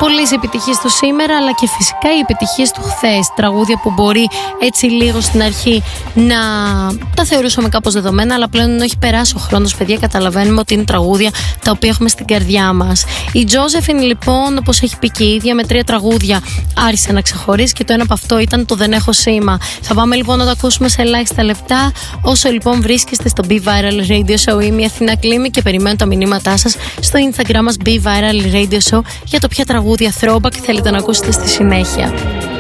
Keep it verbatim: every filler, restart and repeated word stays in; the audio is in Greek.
πολλές επιτυχίες του σήμερα, αλλά και φυσικά οι επιτυχίες του χθες. Τραγούδια που μπορεί έτσι λίγο στην αρχή να τα θεωρούσαμε κάπως δεδομένα, αλλά πλέον ενώ έχει περάσει ο χρόνος, παιδιά, καταλαβαίνουμε ότι είναι τραγούδια τα οποία έχουμε στην καρδιά μας. Η Τζόζεφιν, λοιπόν, όπως έχει πει και η ίδια, με τρία τραγούδια άρχισε να ξεχωρίσει και το ένα από αυτό ήταν το Δεν Έχω Σήμα. Θα πάμε λοιπόν να το ακούσουμε σε ελάχιστα λεπτά. Όσο λοιπόν βρίσκεστε στο Be Viral Radio Show, είμαι η Αθηνά Κλίμη και περιμένω τα μηνύματά σας στο Instagram μας Be Viral Radio Show για το ποια τραγούδια throwback θέλετε να ακούσετε στη συνέχεια.